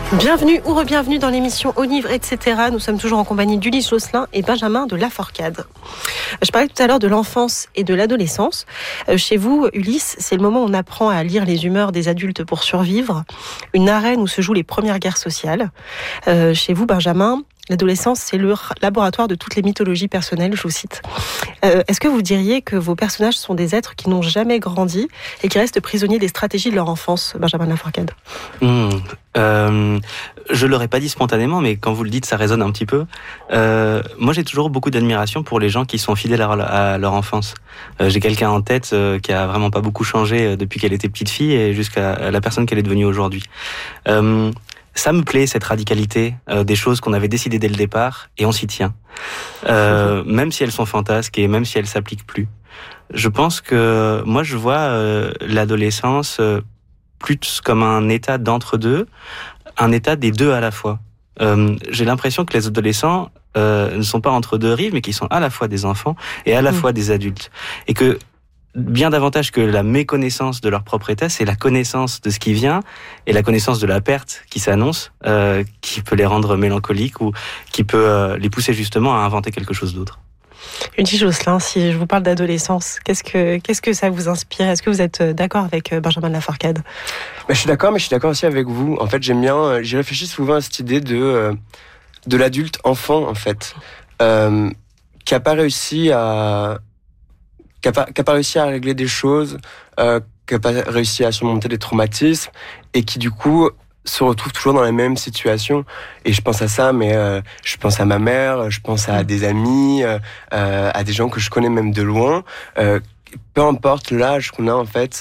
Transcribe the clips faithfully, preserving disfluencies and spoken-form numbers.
Bienvenue ou re-bienvenue dans l'émission Au Livre, et cetera. Nous sommes toujours en compagnie d'Ulysse Josselin et Benjamin de Laforcade. Je parlais tout à l'heure de l'enfance et de l'adolescence. Chez vous, Ulysse, c'est le moment où on apprend à lire les humeurs des adultes pour survivre. Une arène où se jouent les premières guerres sociales. Euh, chez vous, Benjamin, l'adolescence, c'est le laboratoire de toutes les mythologies personnelles, je vous cite. Euh, est-ce que vous diriez que vos personnages sont des êtres qui n'ont jamais grandi et qui restent prisonniers des stratégies de leur enfance, Benjamin de Laforcade ? Mmh, euh, je l'aurais pas dit spontanément, mais quand vous le dites, ça résonne un petit peu. Euh, moi, j'ai toujours beaucoup d'admiration pour les gens qui sont fidèles à, à leur enfance. Euh, j'ai quelqu'un en tête euh, qui a vraiment pas beaucoup changé depuis qu'elle était petite fille et jusqu'à la personne qu'elle est devenue aujourd'hui. Euh, Ça me plaît, cette radicalité euh, des choses qu'on avait décidées dès le départ, et on s'y tient. Euh, même si elles sont fantasques et même si elles s'appliquent plus. Je pense que moi, je vois euh, l'adolescence euh, plus comme un état d'entre-deux, un état des deux à la fois. Euh, j'ai l'impression que les adolescents euh, ne sont pas entre deux rives, mais qu'ils sont à la fois des enfants et à la mmh. fois des adultes. Et que bien davantage que la méconnaissance de leur propre état, c'est la connaissance de ce qui vient et la connaissance de la perte qui s'annonce, euh, qui peut les rendre mélancoliques ou qui peut euh, les pousser justement à inventer quelque chose d'autre. Ulysse Josselin, si je vous parle d'adolescence, qu'est-ce que, qu'est-ce que ça vous inspire ? Est-ce que vous êtes d'accord avec Benjamin de Laforcade ? bah, Je suis d'accord, mais je suis d'accord aussi avec vous. En fait, j'aime bien, j'y réfléchis souvent à cette idée de, euh, de l'adulte enfant, en fait, euh, qui n'a pas réussi à... qui n'a pas, qui a pas réussi à régler des choses, euh, qui n'a pas réussi à surmonter des traumatismes, et qui du coup se retrouve toujours dans la même situation. Et je pense à ça, mais euh, je pense à ma mère, je pense à des amis, euh, à des gens que je connais même de loin. Euh, peu importe l'âge qu'on a, en fait,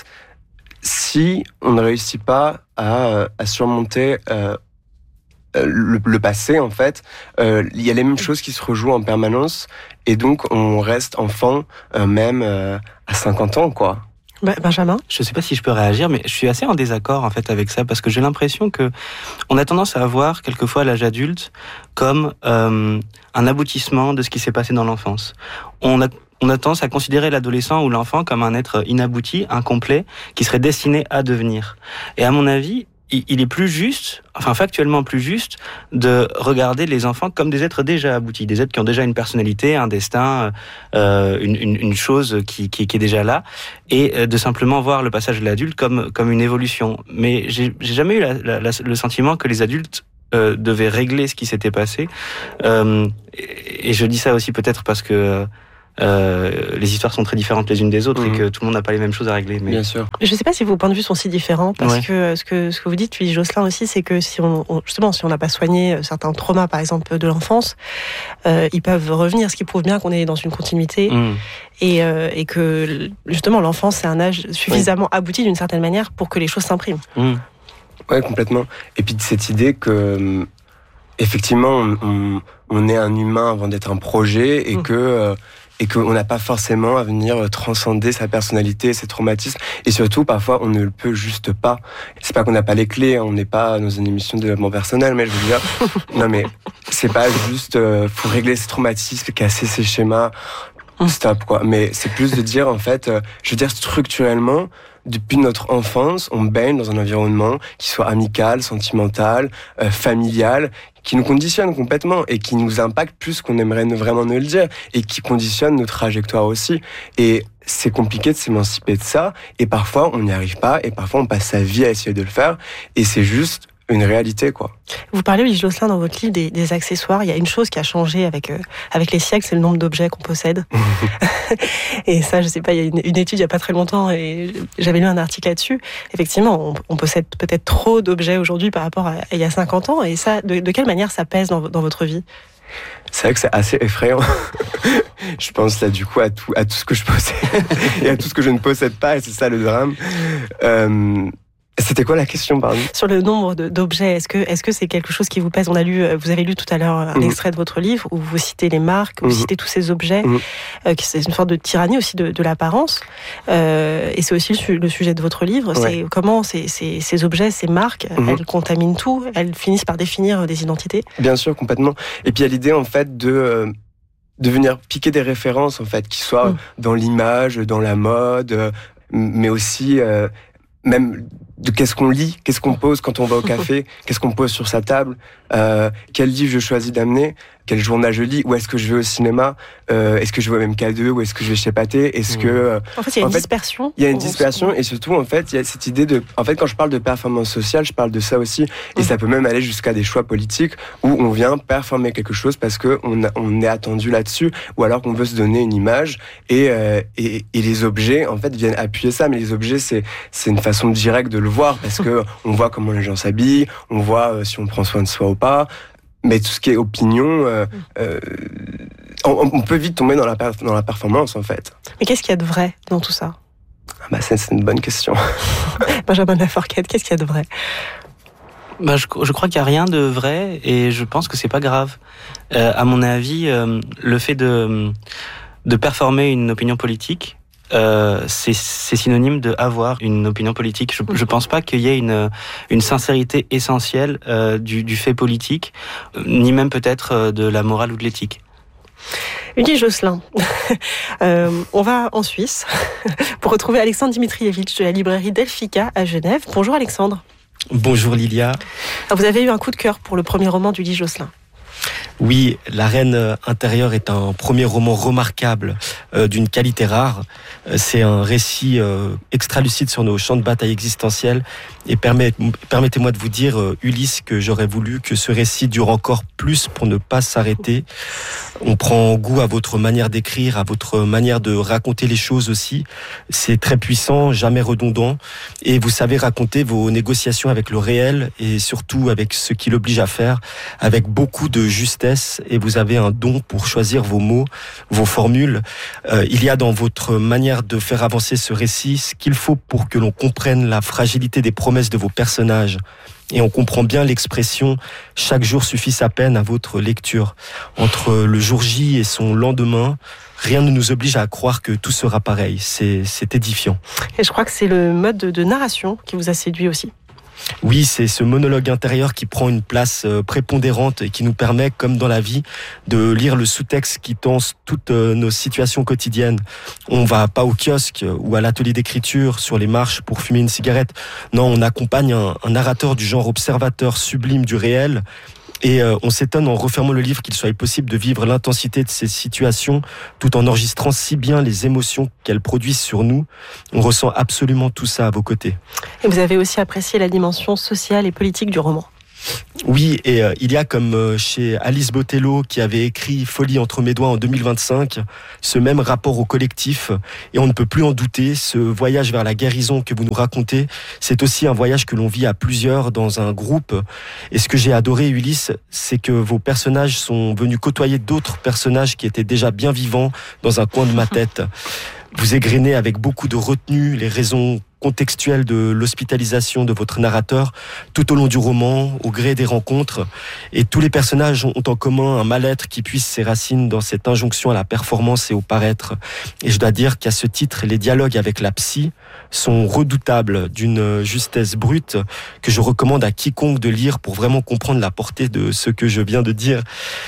si on ne réussit pas à, à surmonter euh, Le, le passé, en fait, euh, il y a les mêmes choses qui se rejouent en permanence, et donc on reste enfant, euh, même euh, à cinquante ans, quoi. Benjamin ? Je sais pas si je peux réagir, mais je suis assez en désaccord en fait avec ça, parce que j'ai l'impression que on a tendance à voir quelquefois l'âge adulte comme euh, un aboutissement de ce qui s'est passé dans l'enfance. On a On a tendance à considérer l'adolescent ou l'enfant comme un être inabouti, incomplet, qui serait destiné à devenir. Et à mon avis, il est plus juste, enfin factuellement plus juste, de regarder les enfants comme des êtres déjà aboutis, des êtres qui ont déjà une personnalité, un destin, euh, une, une, une chose qui, qui, qui est déjà là, et de simplement voir le passage de l'adulte comme, comme une évolution. Mais j'ai, j'ai jamais eu la, la, la, le sentiment que les adultes euh, devaient régler ce qui s'était passé. Euh, et, et je dis ça aussi peut-être parce que Euh, les histoires sont très différentes les unes des autres, mmh. et que tout le monde n'a pas les mêmes choses à régler. Mais... Bien sûr. Je ne sais pas si vos points de vue sont si différents, parce ouais. que, ce que ce que vous dites, Ulysse Josselin aussi, c'est que si on, on justement si on n'a pas soigné certains traumas, par exemple de l'enfance, euh, ils peuvent revenir, ce qui prouve bien qu'on est dans une continuité, mmh. et, euh, et que justement l'enfance c'est un âge suffisamment oui. abouti d'une certaine manière pour que les choses s'impriment. Mmh. Ouais, complètement. Et puis cette idée que effectivement on, on, on est un humain avant d'être un projet, et mmh. que euh, et qu'on n'a pas forcément à venir transcender sa personnalité, ses traumatismes, et surtout parfois on ne le peut juste pas. C'est pas qu'on n'a pas les clés, on n'est pas dans une émission de développement personnel, mais je veux dire, non mais c'est pas juste euh, faut régler ses traumatismes, casser ses schémas, stop quoi. Mais c'est plus de dire en fait, euh, je veux dire structurellement, depuis notre enfance, on baigne dans un environnement qui soit amical, sentimental, euh, familial, qui nous conditionne complètement et qui nous impacte plus qu'on aimerait vraiment nous le dire, et qui conditionne nos trajectoires aussi. Et c'est compliqué de s'émanciper de ça, et parfois on n'y arrive pas, et parfois on passe sa vie à essayer de le faire, et c'est juste une réalité, quoi. Vous parlez, Ulysse Josselin, dans votre livre des, des accessoires. Il y a une chose qui a changé avec, euh, avec les siècles, c'est le nombre d'objets qu'on possède. Et ça, je sais pas, il y a une, une étude il y a pas très longtemps, et j'avais lu un article là-dessus. Effectivement, on, on possède peut-être trop d'objets aujourd'hui par rapport à, à il y a cinquante ans. Et ça, de, de quelle manière ça pèse dans, dans votre vie ? C'est vrai que c'est assez effrayant. Je pense là du coup à tout, à tout ce que je possède et à tout ce que je ne possède pas, et c'est ça le drame. Euh... C'était quoi la question, pardon ? Sur le nombre de, d'objets, est-ce que, est-ce que c'est quelque chose qui vous pèse ? On a lu, vous avez lu tout à l'heure un mmh. extrait de votre livre où vous citez les marques, vous mmh. citez tous ces objets, mmh. euh, qui c'est une sorte de tyrannie aussi de, de l'apparence. Euh, et c'est aussi le, le sujet de votre livre, ouais. c'est comment ces, ces, ces objets, ces marques, mmh. elles contaminent tout, elles finissent par définir des identités. Bien sûr, complètement. Et puis il y a l'idée en fait de... Euh... de venir piquer des références en fait qui soient mmh. dans l'image, dans la mode, mais aussi euh, même de qu'est-ce qu'on lit, qu'est-ce qu'on pose quand on va au café, qu'est-ce qu'on pose sur sa table, euh, quel livre je choisis d'amener, quel journal je lis, où est-ce que je vais au cinéma, euh, est-ce que je vais au M K deux, ou est-ce que je vais chez Pathé, est-ce mmh. que... Euh, en fait, il y a une fait, dispersion. Il y a une dispersion, et surtout, en fait, il y a cette idée de... En fait, quand je parle de performance sociale, je parle de ça aussi, et mmh. ça peut même aller jusqu'à des choix politiques, où on vient performer quelque chose parce qu'on on est attendu là-dessus, ou alors qu'on veut se donner une image, et, euh, et, et les objets, en fait, viennent appuyer ça, mais les objets, c'est, c'est une façon directe de le voir, parce que on voit comment les gens s'habillent, on voit euh, si on prend soin de soi ou pas. Mais tout ce qui est opinion, euh, euh, on, on peut vite tomber dans la, per- dans la performance, en fait. Mais qu'est-ce qu'il y a de vrai dans tout ça ? Ah bah c'est, c'est une bonne question. Benjamin de la Forcade, qu'est-ce qu'il y a de vrai ? Bah, je, je crois qu'il n'y a rien de vrai, et je pense que c'est pas grave. Euh, à mon avis, euh, le fait de, de performer une opinion politique, Euh, c'est, c'est synonyme de avoir une opinion politique. Je, je pense pas qu'il y ait une, une sincérité essentielle euh, du, du fait politique, euh, ni même peut-être euh, de la morale ou de l'éthique. Ulysse Josselin, euh, on va en Suisse pour retrouver Alexandre Dimitrievitch de la librairie Delphica à Genève. Bonjour Alexandre. Bonjour Lilia. Alors, vous avez eu un coup de cœur pour le premier roman d'Ulysse Josselin. Oui, La Reine intérieure est un premier roman remarquable euh, d'une qualité rare. C'est un récit euh, extra-lucide sur nos champs de bataille existentiels. Et permet, permettez-moi de vous dire, euh, Ulysse, que j'aurais voulu que ce récit dure encore plus pour ne pas s'arrêter. On prend goût à votre manière d'écrire, à votre manière de raconter les choses aussi. C'est très puissant, jamais redondant. Et vous savez raconter vos négociations avec le réel et surtout avec ce qui l'oblige à faire, avec beaucoup de justesse. Et vous avez un don pour choisir vos mots, vos formules. Euh, il y a dans votre manière de faire avancer ce récit ce qu'il faut pour que l'on comprenne la fragilité des promesses de vos personnages. Et on comprend bien l'expression « chaque jour suffit sa peine » à votre lecture. Entre le jour J et son lendemain, rien ne nous oblige à croire que tout sera pareil. C'est, c'est édifiant. Et je crois que c'est le mode de narration qui vous a séduit aussi. Oui, c'est ce monologue intérieur qui prend une place prépondérante et qui nous permet, comme dans la vie, de lire le sous-texte qui tense toutes nos situations quotidiennes. On va pas au kiosque ou à l'atelier d'écriture sur les marches pour fumer une cigarette. Non, on accompagne un, un narrateur du genre observateur sublime du réel. Et euh, on s'étonne en refermant le livre qu'il soit possible de vivre l'intensité de ces situations tout en enregistrant si bien les émotions qu'elles produisent sur nous. On ressent absolument tout ça à vos côtés. Et vous avez aussi apprécié la dimension sociale et politique du roman. Oui, et euh, il y a comme euh, chez Alice Botelho qui avait écrit Folie entre mes doigts en deux mille vingt-cinq, ce même rapport au collectif, et on ne peut plus en douter, ce voyage vers la guérison que vous nous racontez, c'est aussi un voyage que l'on vit à plusieurs dans un groupe. Et ce que j'ai adoré, Ulysse, c'est que vos personnages sont venus côtoyer d'autres personnages qui étaient déjà bien vivants dans un coin de ma tête. Vous égrenez avec beaucoup de retenue les raisons contextuelles de l'hospitalisation de votre narrateur tout au long du roman, au gré des rencontres. Et tous les personnages ont en commun un mal-être qui puise ses racines dans cette injonction à la performance et au paraître. Et je dois dire qu'à ce titre, les dialogues avec la psy sont redoutables, d'une justesse brute que je recommande à quiconque de lire pour vraiment comprendre la portée de ce que je viens de dire.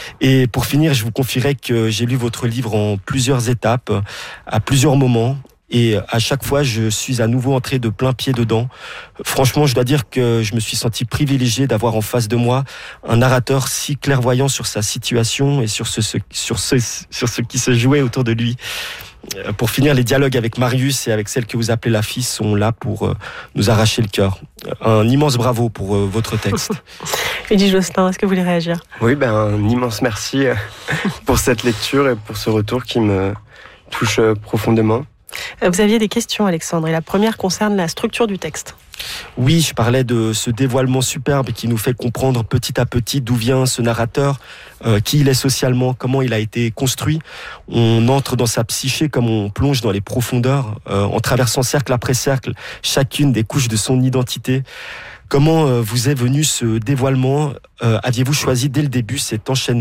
Et pour finir, je vous confierai que j'ai lu votre livre en plusieurs étapes, à plusieurs moments. Et à chaque fois, je suis à nouveau entré de plein pied dedans. Franchement, je dois dire que je me suis senti privilégié d'avoir en face de moi un narrateur si clairvoyant sur sa situation et sur ce, ce, sur ce, sur ce qui se jouait autour de lui. Pour finir, les dialogues avec Marius et avec celle que vous appelez la fille sont là pour nous arracher le cœur. Un immense bravo pour votre texte. Ulysse Josselin, est-ce que vous voulez réagir ? Oui, ben, un immense merci pour cette lecture et pour ce retour qui me touche profondément. Vous aviez des questions, Alexandre, et la première concerne la structure du texte. Oui, je parlais de ce dévoilement superbe qui nous fait comprendre petit à petit d'où vient ce narrateur, euh, qui il est socialement, comment il a été construit. On entre dans sa psyché comme on plonge dans les profondeurs, euh, en traversant cercle après cercle chacune des couches de son identité. Comment euh, vous est venu ce dévoilement ? euh, Aviez-vous choisi dès le début cet enchaînement ?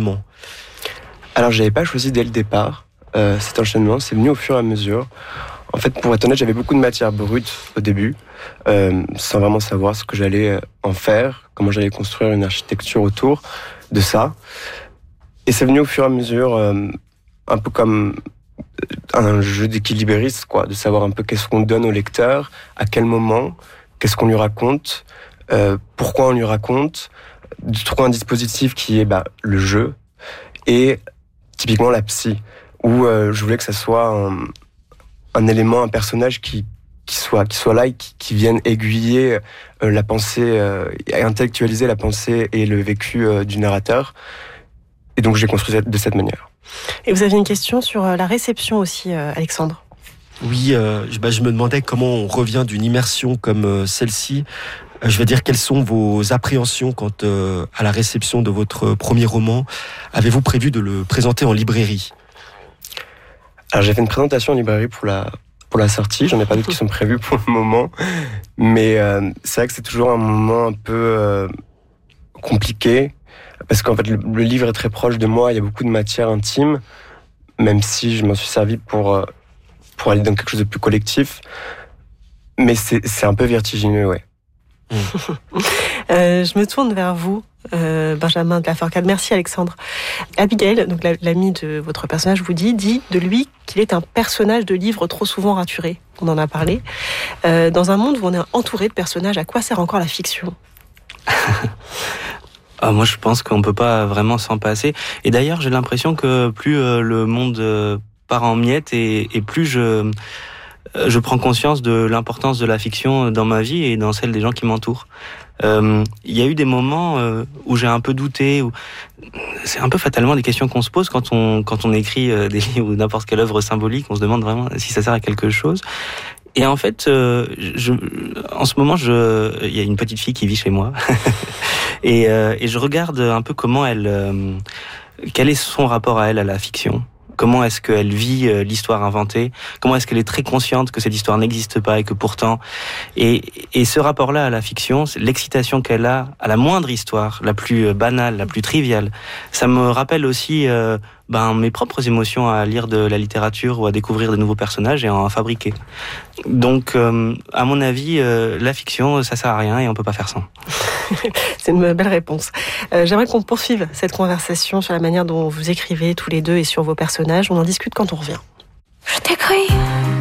Alors, je n'avais pas choisi dès le départ. Euh, cet enchaînement, c'est venu au fur et à mesure. En fait, pour être honnête, j'avais beaucoup de matière brute au début, euh, sans vraiment savoir ce que j'allais en faire, comment j'allais construire une architecture autour de ça. Et c'est venu au fur et à mesure, euh, un peu comme un jeu d'équilibriste, quoi, de savoir un peu qu'est-ce qu'on donne au lecteur, à quel moment, qu'est-ce qu'on lui raconte, euh, pourquoi on lui raconte, de trouver un dispositif qui est bah, le jeu et typiquement la psy, où euh, je voulais que ça soit un, un élément, un personnage qui qui soit qui soit là et qui, qui vienne aiguiller euh, la pensée, euh, et intellectualiser la pensée et le vécu euh, du narrateur. Et donc j'ai construit de cette manière. Et vous aviez une question sur la réception aussi, euh, Alexandre. Oui, euh, bah, je me demandais comment on revient d'une immersion comme euh, celle-ci. Euh, je veux dire, quelles sont vos appréhensions quant euh, à la réception de votre premier roman? Avez-vous prévu de le présenter en librairie? Alors j'ai fait une présentation en librairie pour la pour la sortie. J'en ai pas d'autres qui sont prévus pour le moment, mais euh, c'est vrai que c'est toujours un moment un peu euh, compliqué parce qu'en fait le, le livre est très proche de moi. Il y a beaucoup de matière intime, même si je m'en suis servi pour euh, pour aller dans quelque chose de plus collectif. Mais c'est c'est un peu vertigineux, ouais. euh, je me tourne vers vous, euh, Benjamin de la Forcade. Merci Alexandre. Abigail, donc l'amie de votre personnage, vous dit, dit de lui qu'il est un personnage de livre trop souvent raturé. On en a parlé. Euh, dans un monde où on est entouré de personnages, à quoi sert encore la fiction? Ah, moi, je pense qu'on peut pas vraiment s'en passer. Et d'ailleurs, j'ai l'impression que plus euh, le monde euh, part en miettes et, et plus je... je prends conscience de l'importance de la fiction dans ma vie et dans celle des gens qui m'entourent. Euh, il y a eu des moments euh, où j'ai un peu douté, où c'est un peu fatalement des questions qu'on se pose quand on quand on écrit euh, des livres ou n'importe quelle œuvre symbolique. On se demande vraiment si ça sert à quelque chose. Et en fait, euh, je, en ce moment, je, il y a une petite fille qui vit chez moi et, euh, et je regarde un peu comment elle, euh, quel est son rapport à elle à la fiction. Comment est-ce qu'elle vit euh, l'histoire inventée? Comment est-ce qu'elle est très consciente que cette histoire n'existe pas et que pourtant... Et, et ce rapport-là à la fiction, l'excitation qu'elle a à la moindre histoire, la plus banale, la plus triviale, ça me rappelle aussi euh, ben, mes propres émotions à lire de la littérature ou à découvrir de nouveaux personnages et à en fabriquer. Donc, euh, à mon avis, euh, la fiction, ça sert à rien et on peut pas faire sans. C'est une belle réponse. Euh, j'aimerais qu'on poursuive cette conversation sur la manière dont vous écrivez tous les deux et sur vos personnages. On en discute quand on revient. Je t'écris.